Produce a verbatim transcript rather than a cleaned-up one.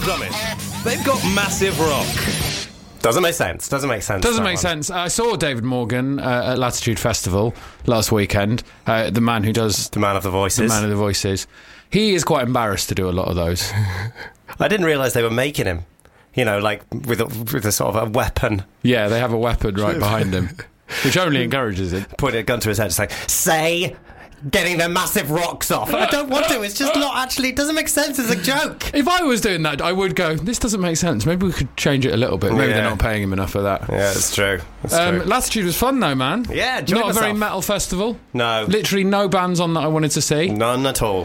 Summit. They've got massive rock. Doesn't make sense. Doesn't make sense. Doesn't make one. sense. I saw David Morgan uh, at Latitude Festival last weekend. Uh, the man who does... The man of the voices. The man of the voices. He is quite embarrassed to do a lot of those. I didn't realise they were making him. You know, like with a, with a sort of a weapon. Yeah, they have a weapon right behind him, which only encourages it. Pointing a gun to his head, saying, "Say, getting the massive rocks off." I don't want to. It's just not actually. It doesn't make sense as a joke. If I was doing that, I would go, "This doesn't make sense. Maybe we could change it a little bit." Maybe yeah. they're not paying him enough for that. Yeah, it's true. It's um, true. Latitude was fun though, man. Yeah, enjoyed not myself. a very metal festival. No, literally no bands on that I wanted to see. None at all.